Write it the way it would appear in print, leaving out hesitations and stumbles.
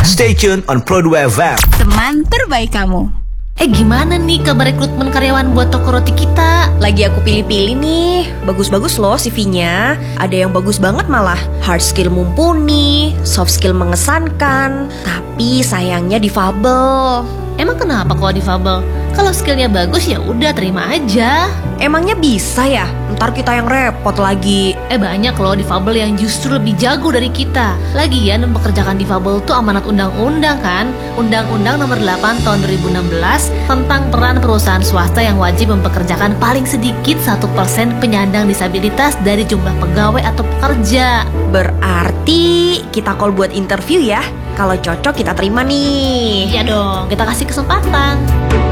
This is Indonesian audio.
Stay tuned on Pro2 FM. Teman terbaik kamu. Gimana nih kabar rekrutmen karyawan buat toko roti kita? Lagi aku pilih-pilih nih. Bagus-bagus loh CV-nya. Ada yang bagus banget malah. Hard skill mumpuni, soft skill mengesankan, tapi sayangnya difabel. Emang kenapa kalau difabel? Kalau skillnya bagus ya udah terima aja. Emangnya bisa ya? Ntar kita yang repot lagi. Banyak loh difabel yang justru lebih jago dari kita. Lagian mempekerjakan difabel tuh amanat undang-undang kan? Undang-Undang nomor 8 tahun 2016 tentang peran perusahaan swasta yang wajib mempekerjakan paling sedikit 1% penyandang disabilitas dari jumlah pegawai atau pekerja. Berarti kita call buat interview ya. Kalau cocok kita terima nih. Ya dong, kita kasih kesempatan.